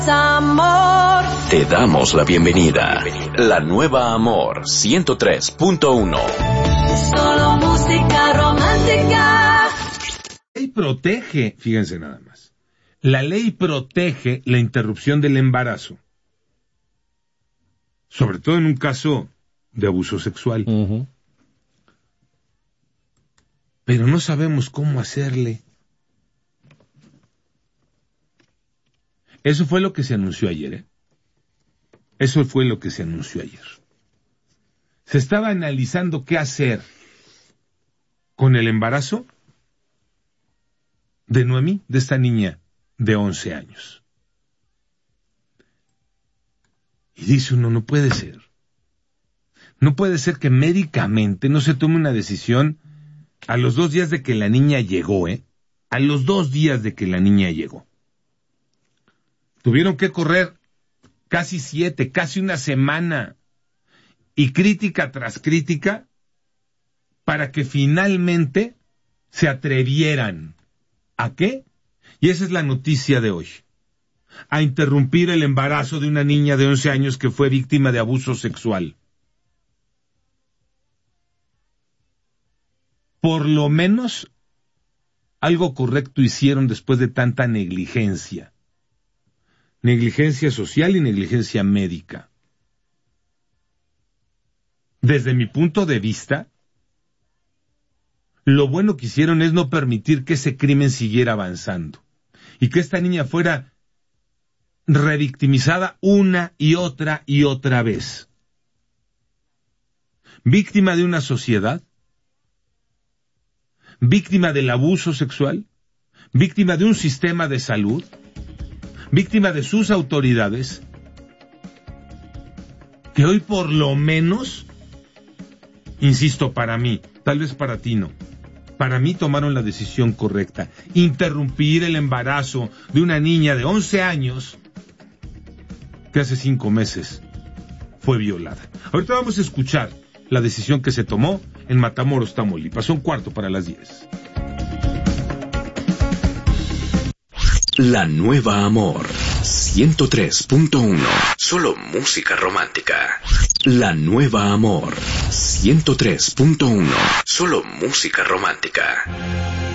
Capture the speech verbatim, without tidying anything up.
Amor. Te damos la bienvenida. La nueva Amor ciento tres punto uno. Solo música romántica. La ley protege, fíjense nada más. La ley protege la interrupción del embarazo. Sobre todo en un caso de abuso sexual. Uh-huh. Pero no sabemos cómo hacerle. Eso fue lo que se anunció ayer, ¿eh? Eso fue lo que se anunció ayer. Se estaba analizando qué hacer con el embarazo de Noemí, de esta niña de once años. Y dice uno, no puede ser. No puede ser que médicamente no se tome una decisión a los dos días de que la niña llegó, ¿eh? A los dos días de que la niña llegó. Tuvieron que correr casi siete, casi una semana, y crítica tras crítica, para que finalmente se atrevieran. ¿A qué? Y esa es la noticia de hoy. A interrumpir el embarazo de una niña de once años que fue víctima de abuso sexual. Por lo menos, algo correcto hicieron después de tanta negligencia. Negligencia social y negligencia médica. Desde mi punto de vista, lo bueno que hicieron es no permitir que ese crimen siguiera avanzando y que esta niña fuera revictimizada una y otra y otra vez. Víctima de una sociedad, víctima del abuso sexual, víctima de un sistema de salud, víctima de sus autoridades, que hoy por lo menos, insisto, para mí, tal vez para ti no, para mí tomaron la decisión correcta, interrumpir el embarazo de una niña de once años que hace cinco meses fue violada. Ahorita vamos a escuchar la decisión que se tomó en Matamoros, Tamaulipas. Son cuarto para las diez. La nueva Amor ciento tres punto uno. Solo música romántica. La nueva Amor ciento tres punto uno. Solo música romántica.